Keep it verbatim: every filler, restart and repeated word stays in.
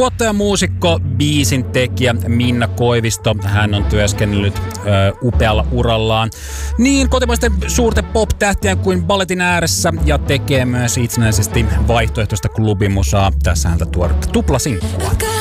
Tuottajamuusikko, biisin tekijä Minna Koivisto. Hän on työskennellyt ö, upealla urallaan niin kotimaisten suurten pop-tähtien kuin balletin ääressä ja tekee myös itsenäisesti vaihtoehtoista klubimusaa. Tässä häntä tuodutta tuplasinkkua.